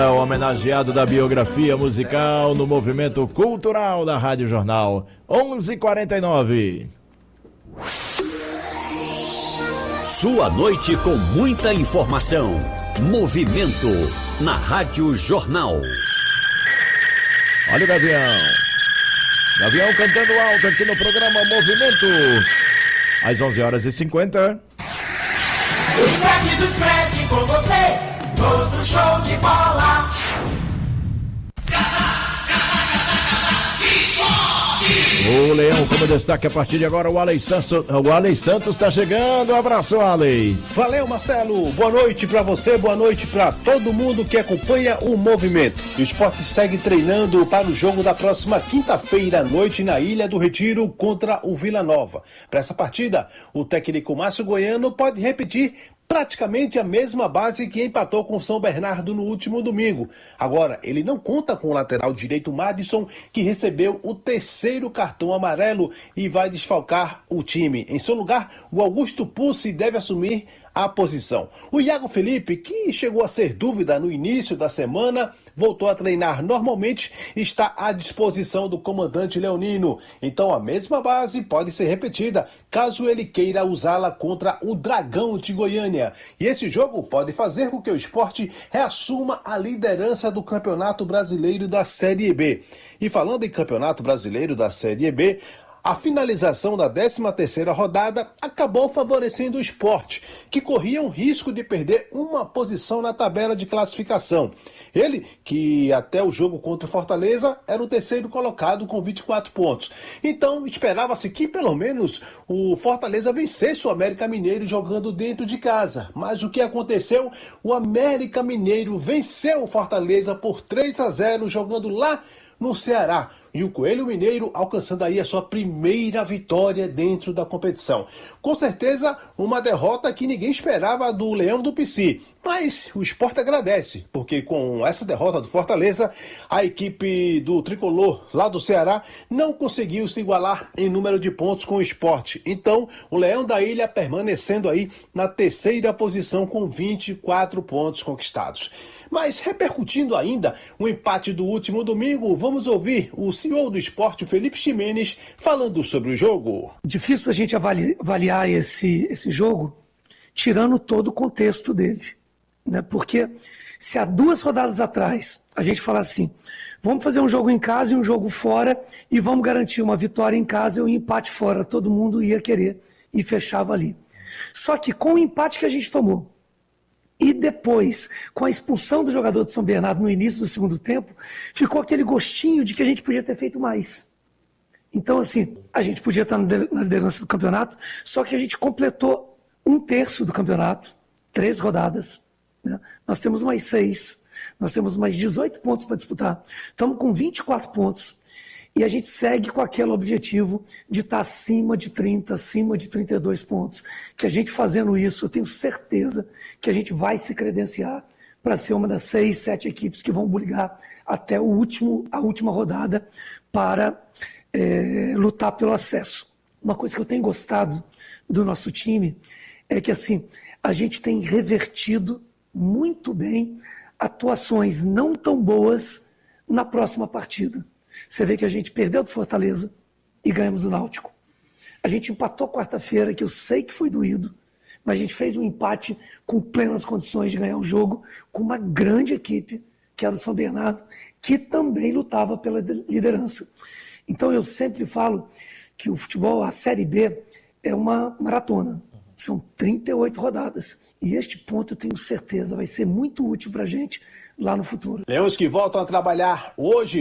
É o homenageado da biografia musical no movimento cultural da Rádio Jornal. 11h49. Sua noite com muita informação. Movimento na Rádio Jornal. Olha o Gavião. Gavião cantando alto aqui no programa Movimento. Às 11h50. O Scratch com você. Todo show de bola. O Leão como destaque a partir de agora, o Alex Santos está chegando. Um abraço, Alex. Valeu, Marcelo. Boa noite para você, boa noite para todo mundo que acompanha o movimento. O Sport segue treinando para o jogo da próxima quinta-feira à noite na Ilha do Retiro contra o Vila Nova. Para essa partida, o técnico Márcio Goiano pode repetir praticamente a mesma base que empatou com o São Bernardo no último domingo. Agora, ele não conta com o lateral direito Madison, que recebeu o terceiro cartão amarelo e vai desfalcar o time. Em seu lugar, o Augusto Pucci deve assumir a posição. O Iago Felipe, que chegou a ser dúvida no início da semana, voltou a treinar normalmente e está à disposição do comandante Leonino. Então a mesma base pode ser repetida, caso ele queira usá-la contra o Dragão de Goiânia. E esse jogo pode fazer com que o Sport reassuma a liderança do Campeonato Brasileiro da Série B. E falando em Campeonato Brasileiro da Série B, a finalização da 13ª rodada acabou favorecendo o Sport, que corria um risco de perder uma posição na tabela de classificação. Ele, que até o jogo contra o Fortaleza, era o terceiro colocado com 24 pontos. Então, esperava-se que pelo menos o Fortaleza vencesse o América Mineiro jogando dentro de casa. Mas o que aconteceu? O América Mineiro venceu o Fortaleza por 3-0 jogando lá no Ceará. E o Coelho Mineiro alcançando aí a sua primeira vitória dentro da competição. Com certeza, uma derrota que ninguém esperava do Leão do Pici. Mas o Sport agradece, porque com essa derrota do Fortaleza, a equipe do Tricolor lá do Ceará não conseguiu se igualar em número de pontos com o Sport. Então, o Leão da Ilha permanecendo aí na terceira posição com 24 pontos conquistados. Mas repercutindo ainda o empate do último domingo, vamos ouvir o CEO do Sport, Felipe Ximenes, falando sobre o jogo. Difícil a gente avaliar esse jogo tirando todo o contexto dele, né? Porque se há 2 rodadas atrás a gente fala assim, vamos fazer um jogo em casa e um jogo fora e vamos garantir uma vitória em casa e um empate fora, todo mundo ia querer e fechava ali. Só que com o empate que a gente tomou, e depois, com a expulsão do jogador de São Bernardo no início do segundo tempo, ficou aquele gostinho de que a gente podia ter feito mais. Então, assim, a gente podia estar na liderança do campeonato, só que a gente completou 1/3 do campeonato, 3 rodadas. Né? Nós temos mais 6, nós temos mais 18 pontos para disputar. Estamos com 24 pontos. E a gente segue com aquele objetivo de estar acima de 30, acima de 32 pontos. Que a gente fazendo isso, eu tenho certeza que a gente vai se credenciar para ser uma das 6, 7 equipes que vão brigar até a última rodada para lutar pelo acesso. Uma coisa que eu tenho gostado do nosso time é que assim, a gente tem revertido muito bem atuações não tão boas na próxima partida. Você vê que a gente perdeu do Fortaleza e ganhamos do Náutico. A gente empatou quarta-feira, que eu sei que foi doído, mas a gente fez um empate com plenas condições de ganhar o jogo, com uma grande equipe, que era o São Bernardo, que também lutava pela liderança. Então eu sempre falo que o futebol, a Série B, é uma maratona. São 38 rodadas. E este ponto, eu tenho certeza, vai ser muito útil para a gente lá no futuro. Leões que voltam a trabalhar hoje